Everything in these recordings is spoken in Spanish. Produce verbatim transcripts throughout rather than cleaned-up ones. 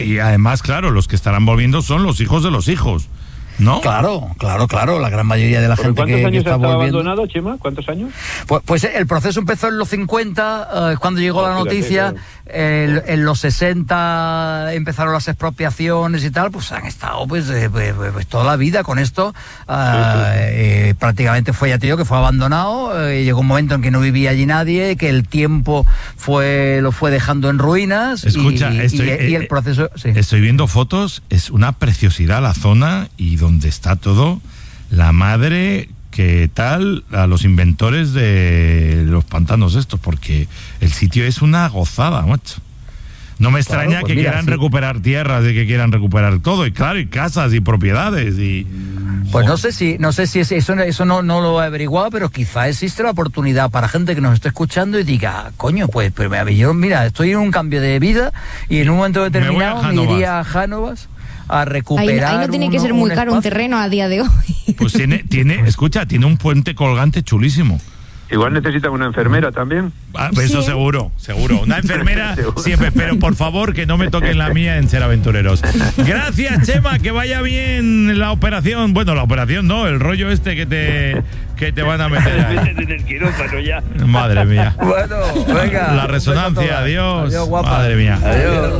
Y además, claro, los que estarán volviendo son los hijos de los hijos, ¿no? Claro, claro, claro, la gran mayoría de la gente que, que está volviendo. ¿Cuántos años ha abandonado, Chema? ¿Cuántos años? Pues, pues el proceso empezó en los cincuenta, uh, cuando llegó oh, la noticia, fíjate, claro. el, en los sesenta empezaron las expropiaciones y tal, pues han estado pues, eh, pues, pues toda la vida con esto, uh, sí, sí. Eh, prácticamente fue, ya te digo, que fue abandonado, eh, llegó un momento en que no vivía allí nadie, que el tiempo fue lo fue dejando en ruinas. Escucha, y, estoy, y, y el proceso... Sí. Estoy viendo fotos, es una preciosidad la zona y donde está todo, la madre que tal a los inventores de los pantanos estos, porque el sitio es una gozada, macho. No me extraña claro, pues que mira, quieran sí. recuperar tierras y que quieran recuperar todo, y claro, y casas y propiedades y... Pues no sé si, no sé si es, eso, eso no, no lo he averiguado, pero quizá existe la oportunidad para gente que nos esté escuchando y diga, coño, pues, pues yo, mira, estoy en un cambio de vida y en un momento determinado me, me iría a Jánovas a recuperar. Ahí, ahí no tiene un, que ser muy un caro un terreno a día de hoy. Pues tiene, tiene, escucha, tiene un puente colgante chulísimo. Igual necesitan una enfermera también. Ah, eso sí. seguro, seguro. Una enfermera siempre, pero por favor que no me toquen la mía en Ser Aventureros. Gracias, Chema, que vaya bien la operación. Bueno, la operación no, el rollo este que te que te van a meter ahí. En el quirófano ya. Madre mía. Bueno, venga. La resonancia, adiós. Adiós, guapa. Madre mía. Adiós.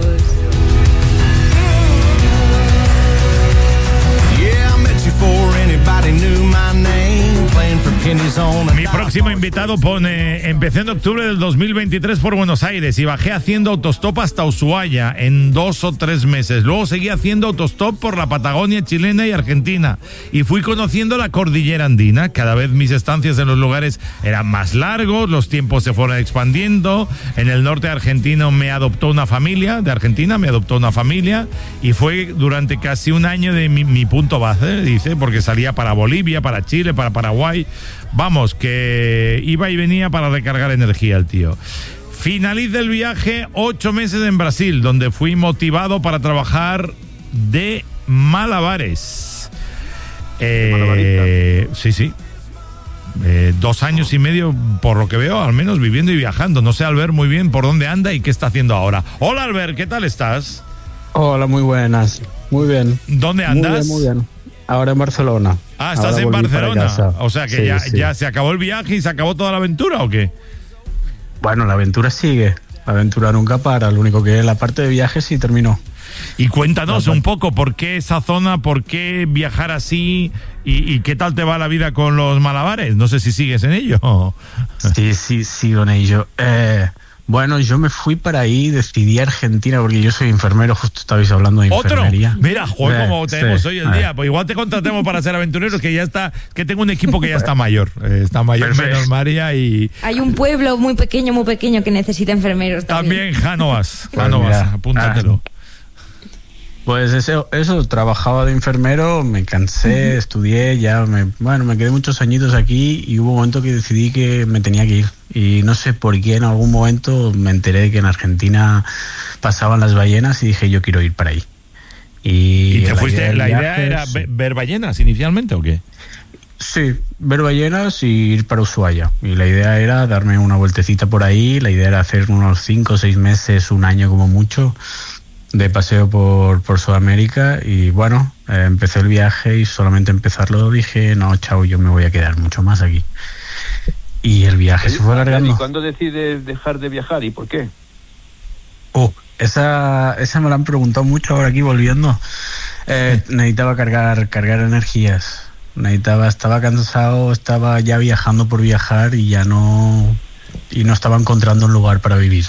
Mi próximo invitado pone: empecé en octubre del dos mil veintitrés por Buenos Aires y bajé haciendo autostop hasta Ushuaia en dos o tres meses. Luego seguí haciendo autostop por la Patagonia chilena y Argentina y fui conociendo la cordillera andina. Cada vez mis estancias en los lugares eran más largos, los tiempos se fueron expandiendo. En el norte argentino me adoptó una familia, de Argentina me adoptó una familia y fue durante casi un año de mi, mi punto base, dice, porque salía para Bolivia, para Chile, para Paraguay. Vamos, que iba y venía para recargar energía el tío. Finaliza el viaje ocho meses en Brasil, donde fui motivado para trabajar de malabares. Eh, sí, sí. Eh, dos años y medio, por lo que veo, al menos viviendo y viajando. No sé, Albert, muy bien por dónde anda y qué está haciendo ahora. Hola, Albert, ¿qué tal estás? Hola, muy buenas. Muy bien. ¿Dónde andas? Muy bien, muy bien. Ahora en Barcelona. Ah, estás Ahora en Barcelona. O sea que sí, ya, sí. ya se acabó el viaje y se acabó toda la aventura, ¿o qué? Bueno, la aventura sigue. La aventura nunca para. Lo único que es la parte de viaje sí terminó. Y cuéntanos un poco por qué esa zona, por qué viajar así y, y qué tal te va la vida con los malabares. No sé si sigues en ello. Sí, sí, sigo en ello. Eh... Bueno, yo me fui para ahí, decidí Argentina, porque yo soy enfermero, justo estabais hablando de enfermería. ¿Otro? Mira, joder, como sí, tenemos sí. hoy el día. Pues igual te contratemos para ser aventureros, que ya está, que tengo un equipo que ya está mayor. Eh, está mayor menos María y... Hay un pueblo muy pequeño, muy pequeño que necesita enfermeros también. También Jánovas, Jánovas, pues apúntatelo. Ah, pues eso, eso, trabajaba de enfermero, me cansé, uh-huh. estudié, ya me, bueno, me quedé muchos añitos aquí y hubo un momento que decidí que me tenía que ir. Y no sé por qué en algún momento me enteré de que en Argentina pasaban las ballenas y dije, yo quiero ir para ahí. Y, ¿Y te la fuiste? Idea ¿La viaje, idea era sí. ver ballenas inicialmente o qué? Sí, ver ballenas y ir para Ushuaia. Y la idea era darme una vueltecita por ahí, la idea era hacer unos cinco o seis meses, un año como mucho, de paseo por, por Sudamérica. Y bueno, eh, empecé el viaje y solamente empezarlo dije, no, chao, yo me voy a quedar mucho más aquí. Y el viaje se fue alargando. ¿Y cuándo decides dejar de viajar y por qué? Oh, esa, esa me la han preguntado mucho ahora aquí volviendo. Eh, necesitaba cargar, cargar energías. Necesitaba, estaba cansado, estaba ya viajando por viajar y ya no, y no estaba encontrando un lugar para vivir.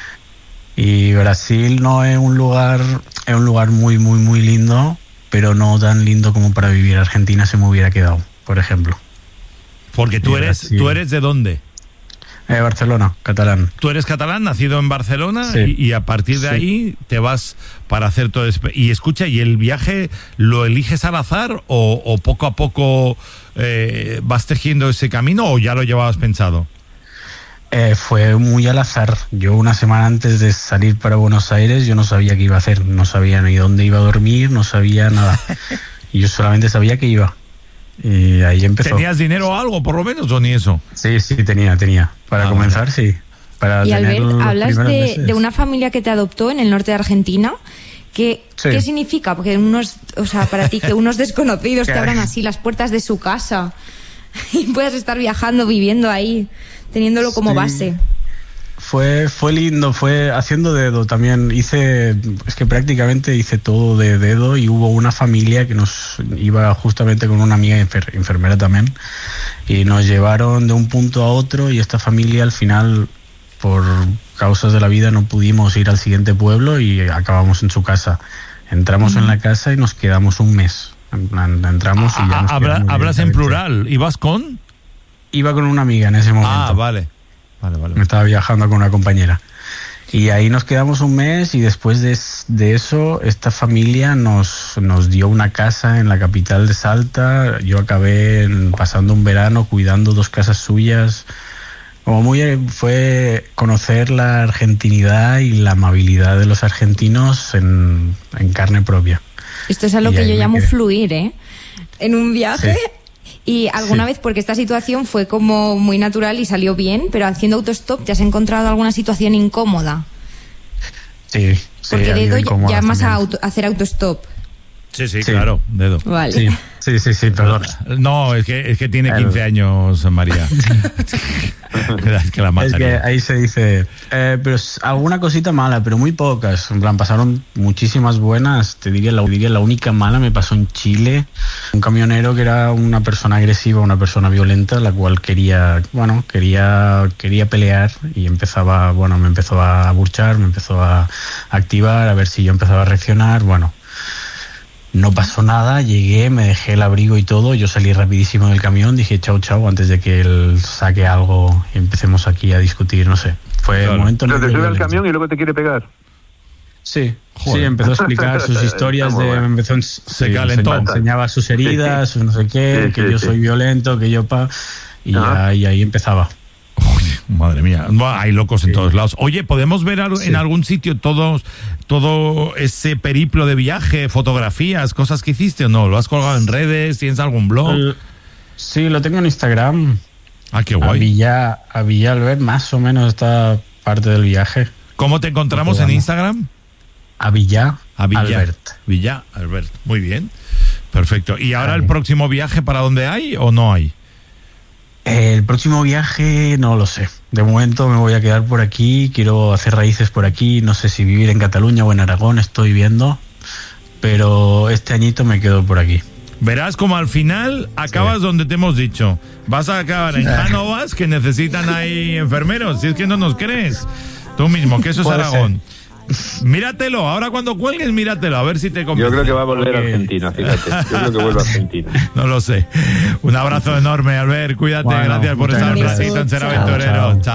Y Brasil no es un lugar, es un lugar muy, muy, muy lindo, pero no tan lindo como para vivir. Argentina se me hubiera quedado, por ejemplo. Porque tú eres, Brasil. ¿Tú eres de dónde? Eh, Barcelona, catalán. Tú eres catalán, nacido en Barcelona, sí. y, y a partir de sí. ahí te vas para hacer todo esto. Y escucha, ¿y el viaje lo eliges al azar o, o poco a poco eh, vas tejiendo ese camino o ya lo llevabas pensado? Eh, fue muy al azar. Yo una semana antes de salir para Buenos Aires yo no sabía qué iba a hacer, no sabía ni dónde iba a dormir, no sabía nada. Y yo solamente sabía que iba. Y ahí empezó. ¿Tenías dinero o algo, por lo menos, o ni eso? Sí, sí, tenía, tenía. Para ah, comenzar, sí. Para y tener Albert, hablas de, meses. de una familia que te adoptó en el norte de Argentina. ¿Qué, Sí. ¿Qué significa? Porque unos, o sea, para ti que unos desconocidos te abran así las puertas de su casa y puedas estar viajando, viviendo ahí, teniéndolo como Sí. base. Fue, fue lindo, fue haciendo dedo también. Hice, es que prácticamente hice todo de dedo y hubo una familia que nos iba justamente con una amiga enfer- enfermera también y nos llevaron de un punto a otro y esta familia al final, por causas de la vida, no pudimos ir al siguiente pueblo y acabamos en su casa. Entramos mm. en la casa y nos quedamos un mes. En plan, entramos y ya nos Habla, quedamos ¿Hablas en plural? ¿Ibas con? Iba con una amiga en ese momento. Ah, vale. Vale, vale. Me estaba viajando con una compañera. Y ahí nos quedamos un mes y después de, de eso esta familia nos, nos dio una casa en la capital de Salta. Yo acabé en, pasando un verano cuidando dos casas suyas. Como muy fue conocer la argentinidad y la amabilidad de los argentinos en, en carne propia. Esto es a lo Y que yo me llamo quedé. fluir, ¿eh? En un viaje... Sí. Y alguna Sí. vez, porque esta situación fue como muy natural y salió bien, pero haciendo autostop, ¿te has encontrado alguna situación incómoda? Sí, sí. Porque ha habido dedo incómodas llamas a también. auto- a hacer autostop. Sí, sí, Sí. claro, dedo. Vale. Sí, sí, sí, sí, perdón. No, es que, es que tiene Claro. quince años, María. Es que la Es mataría. que ahí se dice, eh, pero es alguna cosita mala, pero muy pocas. En plan, pasaron muchísimas buenas. Te diría la, diría la única mala me pasó en Chile. Un camionero que era una persona agresiva, una persona violenta, la cual quería, bueno, quería, quería pelear y empezaba, bueno, me empezó a burchar, me empezó a activar, a ver si yo empezaba a reaccionar, bueno. No pasó nada, llegué, me dejé el abrigo y todo, yo salí rapidísimo del camión, dije chao, chao, antes de que él saque algo y empecemos aquí a discutir, no sé. Fue Claro. el momento... en el Pero te que sube al violencia. camión y luego te quiere pegar. Sí, Joder. sí, empezó a explicar sus historias, Está muy de, bueno. me empezó a ens- Se sí, calentó. enseñaba, enseñaba sus heridas, sus no sé qué, Sí, que sí, yo sí. soy violento, que yo pa... Y, Ah. ya, y ahí empezaba. Uy, madre mía, Buah, hay locos en Sí. todos lados. Oye, ¿podemos ver al- Sí. en algún sitio todos, todo ese periplo de viaje, fotografías, cosas que hiciste o no? ¿Lo has colgado en redes? ¿Tienes algún blog? El- sí, lo tengo en Instagram. Ah, qué A guay. Villa, a Villalbert, más o menos esta parte del viaje. ¿Cómo te encontramos en Vamos. Instagram? A Villa, A Villa Albert. Villa Albert. Muy bien. Perfecto. ¿Y ahora Ahí. el próximo viaje para dónde hay o no hay? El próximo viaje no lo sé. De momento me voy a quedar por aquí, quiero hacer raíces por aquí, no sé si vivir en Cataluña o en Aragón, estoy viendo, pero este añito me quedo por aquí. Verás como al final acabas Sí. donde te hemos dicho. Vas a acabar en Cánovas, que necesitan ahí enfermeros. Si es que no nos crees. Tú mismo, que eso es Puede Aragón. Míratelo, ahora cuando cuelgues, míratelo, a ver si te Yo convence. creo que va a volver a Ok. Argentina, fíjate. Yo creo que vuelve a Argentina. No lo sé. Un abrazo enorme, Albert. Cuídate, Bueno, gracias por muchas estar un gracias. ratito en Ser Chao. Aventurero. Chao. Chao.